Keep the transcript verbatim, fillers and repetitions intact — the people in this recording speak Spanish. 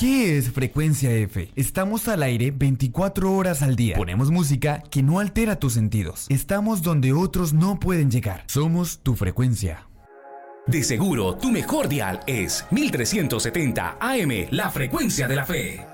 ¿Qué es Frecuencia F? Estamos al aire veinticuatro horas al día. Ponemos música que no altera tus sentidos. Estamos donde otros no pueden llegar. Somos tu frecuencia. De seguro, tu mejor dial es mil trescientos setenta A M, la frecuencia de la fe.